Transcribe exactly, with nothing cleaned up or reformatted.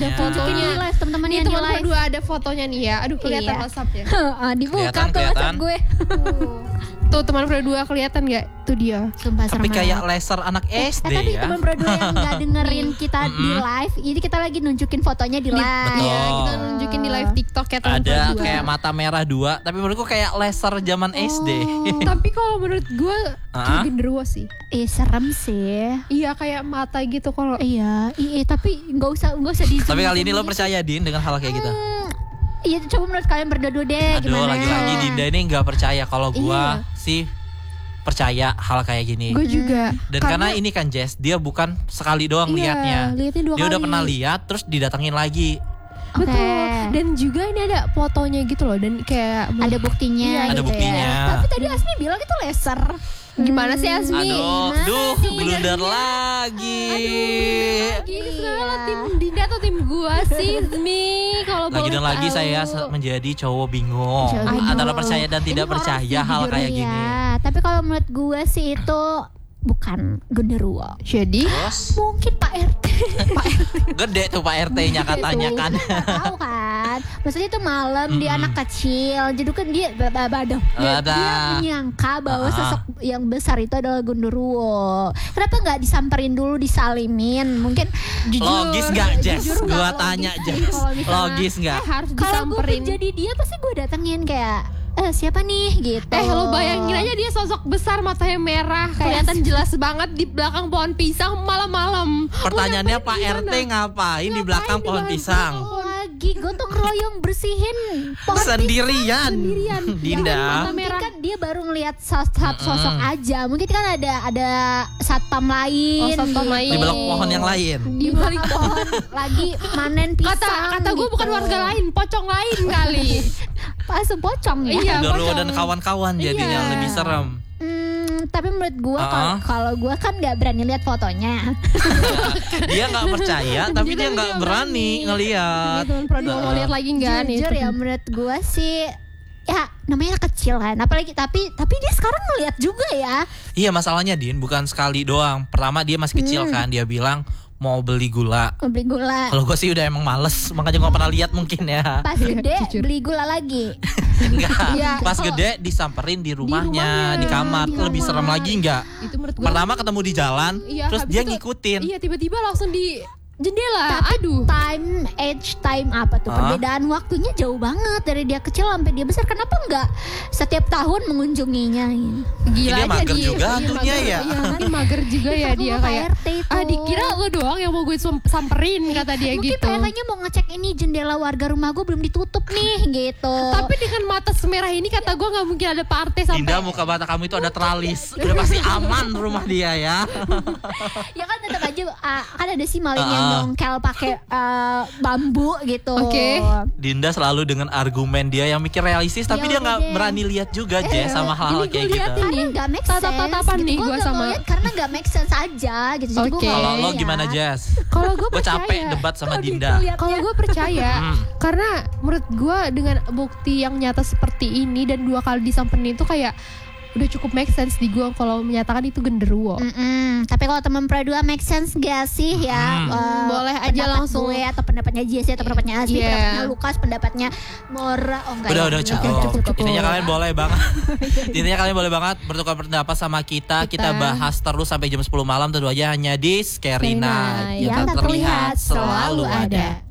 Tunjukin di live teman-teman Ini yang di teman live. berdua ada fotonya nih ya. Aduh kelihatan Iya. WhatsApp-nya. Ah, dibuka Kelihatan, tuh WhatsApp kelihatan. gue. Tuh teman berdua kelihatan nggak? Tuh dia. Sumpah Tapi serem kayak banget. laser anak S D Eh, tapi ya. teman berdua yang nggak dengerin kita di live, ini kita lagi nunjukin fotonya di live. Betul. Iya, kita nunjukin di live TikTok ya teman Ada berdua. kayak mata merah dua, tapi menurutku kayak laser zaman S D. Tapi kalau menurut gue Ah? kayak genderuwo sih. Eh serem sih. Iya kayak mata gitu kalau. Iya, iya tapi nggak usah nggak usah di. Tapi kali ini lo percaya Din dengan hal kayak gitu? Iya, coba menurut kalian berdua deh Aduh, gimana? lagi-lagi Dinda ini nggak percaya. Kalau gua Iya. sih percaya hal kayak gini. Gue juga. Dan karena, ini kan Jess, dia bukan sekali doang Iya, liatnya. liatnya dua Dia udah kali. pernah lihat, terus didatengin lagi. Oke. Betul. Dan juga ini ada fotonya gitu loh. Dan kayak Ada buktinya. Iya, Ada gitu buktinya. Ya. Tapi tadi Asmi bilang itu laser. Gimana sih Asmi? Aduh, gimana duh, nih? blunder lagi. Ini sebenarnya tim Dinda atau tim gua sih, Zmi? Kalau Lagi boleh dan lagi tahu. saya se- menjadi cowok bingung Cowok bingung. antara percaya dan tidak Ini horor percaya sih, hal jujur kayak ya. gini. Tapi kalau menurut gue sih itu bukan genderuwo. Jadi Terus Mungkin Pak R T. Pak R T. gede tuh Pak R T-nya katanya kan. Tahu kan? Maksudnya itu malam dia anak kecil. Jadi kan dia badoh. Dia, Ada. dia menyangka bahwa Ah. sosok yang besar itu adalah genderuwo. Kenapa nggak disamperin dulu, disalimin? Mungkin Logis gak Jess? jujur nggak Gua logis tanya sih Jess. kalau misalnya- Logis gak? eh, harus kalau gue disamperin. jadi dia pasti gue datengin kayak eh siapa nih gitu. Eh lo bayangin aja dia sosok besar matanya merah, Kayak kelihatan jelas banget di belakang pohon pisang malam-malam. Pertanyaannya Mau Pak ngapain R T di sana? ngapain di belakang Ngapain di pohon belakang pisang? lagi gotong royong bersihin pohon Sendirian. Sendirian. Dinda. Mata mungkin merah. kan dia baru ngelihat sosok, sosok aja. Mungkin kan ada ada satpam lain. Oh, satpam gitu. lain. Di belakang pohon yang lain. Di balik pohon lagi manen pisang. Kata kata gue gitu. bukan warga lain, pocong lain kali. Pas pocong ya. Iya. Genderuwo pocong. dan kawan-kawan jadinya Iya. lebih serem. Hmm, tapi menurut gue kalau Ah. kalau gue kan nggak berani lihat fotonya. Dia nggak percaya tapi dia nggak berani ngelihat. Teman produk mau lihat lagi nggak nih? Jujur ya menurut gue sih ya namanya anak kecil kan. Apalagi tapi tapi dia sekarang ngelihat juga ya. Iya, masalahnya Din bukan sekali doang. Pertama dia masih kecil kan, dia bilang mau beli gula. Beli gula. Kalau gue sih udah emang males, makanya gue pernah lihat mungkin ya. Pas gede Jujur. beli gula lagi. Enggak, Iya, pas kalau- gede disamperin di rumahnya, rumahnya, di kamar. di Lebih kamar. serem lagi enggak? Itu menurut gue. Pertama ketemu di jalan, Iya, terus habis dia itu- ngikutin. Iya tiba-tiba langsung di jendela. Tapi Aduh. time age time apa tuh Hah? perbedaan waktunya jauh banget dari dia kecil sampai dia besar. Kenapa nggak setiap tahun mengunjunginya? Gila Dia aja mager dia. juga Iya, hantunya mager. ya. Iya kan mager juga ya dia Pak kayak. R T itu. Ah dikira lo doang yang mau gue sam- samperin kata dia Mungkin gitu. Pak R T-nya mau ngecek ini jendela warga rumah gue belum ditutup nih gitu. Tapi dengan mata semerah ini kata gue nggak mungkin ada Pak R T sampai. Dinda, muka mata kamu itu ada teralis. Udah pasti aman rumah dia ya. ya kan tetap aja ah, kan ada sih maling yang Ah. dongkel pakai ah, bambu gitu. Oke. Dinda selalu dengan argumen dia yang mikir realistis, tapi Ya dia nggak udah deh. berani lihat juga Jess sama hal-hal ini kayak gue gitu. liatin. Karena nggak make sense. Tatap-tatapan nih gitu. gua nggak sama- ngeliat karena nggak make sense aja gitu. Jadi gua Oke. nggak Kalau lo liat. gimana Jess? Kalau gue Gue percaya. capek debat sama Kalau Dinda. gitu liatnya. Kalau gue percaya, Hmm. karena menurut gue dengan bukti yang nyata seperti ini dan dua kali disamperin itu kayak udah cukup make sense di gue kalau menyatakan itu genderuwo. Mm-mm. Tapi kalau teman perdua make sense gak sih ya? Hmm. Eh, Boleh aja pendapat langsung. gue atau pendapatnya Jesse atau pendapatnya Asmi, Yeah. pendapatnya Lukas, pendapatnya Mora. Oh enggak Udah ya? udah cukup. Oke, cukup, cukup. Intinya kalian boleh banget. Intinya kalian boleh banget bertukar pendapat sama kita. Kita, Kita. bahas terus sampai jam sepuluh malam tentu aja hanya di Skerina Skerina, yang yang tak terlihat selalu ada.